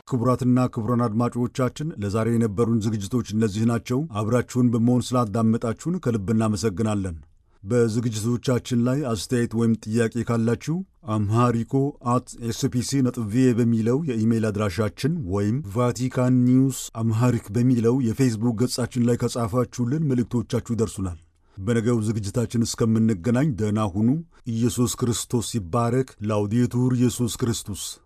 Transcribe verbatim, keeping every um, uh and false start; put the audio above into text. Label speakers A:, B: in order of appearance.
A: ክቡራትና ክቡራን አድማጮቻችን ለዛሬ የነበሩን ዝግጅቶች እነዚህ ናቸው። አብራችሁን በመሆን ስላዳመጣችሁን ከልብ እናመሰግናለን። በዝግጅቶቻችን ላይ አስተያየት ወይም ጥያቄ ካላችሁ አምሃሪኮ አት ኤስፒሲ ነጥብ ቪኦኤ በሚለው የኢሜይል አድራሻችን ወይም ቫቲካን ኒውስ አምሃሪክ በሚለው የፌስቡክ ገጻችን ላይ ከጻፋችሁልን መልእክቶቻችሁ ይደርሱናል። በነገው ዝግጅታችን እስከምንገናኝ ደህና ሁኑ። ኢየሱስ ክርስቶስ ይባረክ። ላውዴቱር ኢየሱስ ክርስቶስ